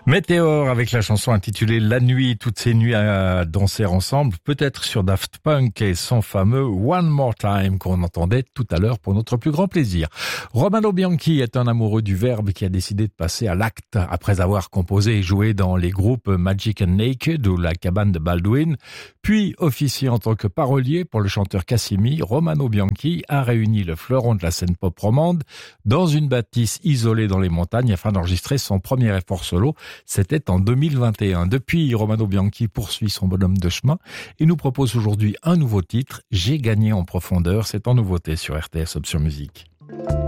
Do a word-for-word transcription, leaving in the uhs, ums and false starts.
Météor avec la chanson intitulée La Nuit, toutes ces nuits à danser ensemble, peut-être sur Daft Punk et son fameux One More Time qu'on entendait tout à l'heure pour notre plus grand plaisir. Romano Bianchi est un amoureux du verbe qui a décidé de passer à l'acte après avoir composé et joué dans les groupes Magic and Naked ou La Cabane de Baldwin, puis officié en tant que parolier pour le chanteur Cassimi. Romano Bianchi a réuni le fleuron de la scène pop romande dans une bâtisse isolée dans les montagnes afin d'enregistrer son premier effort solo. C'était en deux mille vingt et un. Depuis, Romano Bianchi poursuit son bonhomme de chemin et nous propose aujourd'hui un nouveau titre, J'ai gagné en profondeur. C'est en nouveauté sur R T S Option Musique.